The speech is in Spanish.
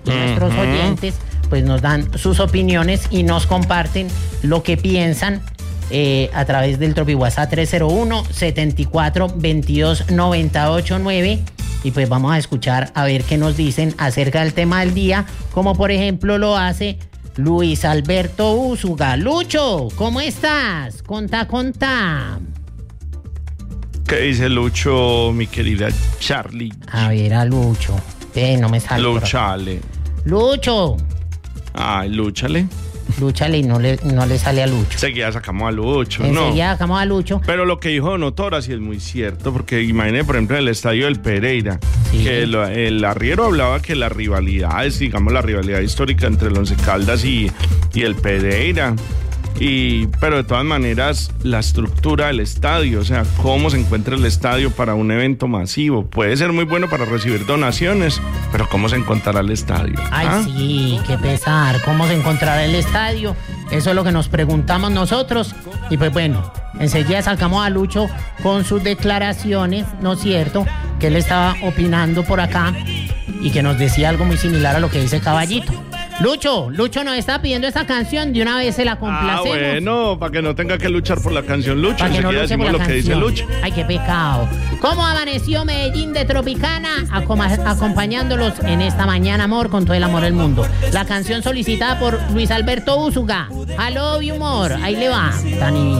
aquí nuestros oyentes pues nos dan sus opiniones y nos comparten lo que piensan a través del Tropi WhatsApp 301-7422-989. Y pues vamos a escuchar a ver qué nos dicen acerca del tema del día, como por ejemplo lo hace Luis Alberto Úsuga. Lucho, ¿cómo estás? Contá. ¿Qué dice Lucho, mi querida Charlie? A ver a Lucho. No me sale. Lúchale. Lucho. Ay, lúchale. Lúchale y no le sale a Lucho. Enseguida sacamos a Lucho, Enseguida sacamos a Lucho. Pero lo que dijo Don Tora sí es muy cierto, porque imagínate, por ejemplo, en el estadio del Pereira, sí, que el arriero hablaba que la rivalidad es, digamos, la rivalidad histórica entre el Once Caldas y el Pereira. Pero de todas maneras, la estructura del estadio, o sea, cómo se encuentra el estadio para un evento masivo, puede ser muy bueno para recibir donaciones, pero cómo se encontrará el estadio. Ay, sí, qué pesar, cómo se encontrará el estadio, eso es lo que nos preguntamos nosotros. Y pues bueno, enseguida sacamos a Lucho con sus declaraciones, ¿no es cierto?, que él estaba opinando por acá y que nos decía algo muy similar a lo que dice Caballito. Lucho nos está pidiendo esta canción, de una vez se la complacemos. Bueno, para que no tenga que luchar por la canción Lucho, para que no luche por la lo canción. Que dice Lucho. Ay, qué pecado. ¿Cómo amaneció Medellín de Tropicana? Acompañándolos en esta mañana, amor, con todo el amor del mundo. La canción solicitada por Luis Alberto Úsuga, I Love You More, ahí le va.